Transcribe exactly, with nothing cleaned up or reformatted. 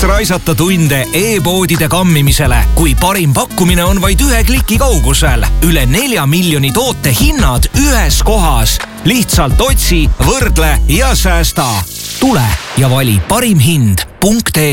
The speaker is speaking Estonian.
raisata tunde e-poodide kammimisele, kui parim pakkumine on vaid ühe kliki kaugusel. Üle nelja miljoni toote hinnad ühes kohas. Lihtsalt otsi, võrdle ja säästa. Tule ja vali parim hind punkt ee.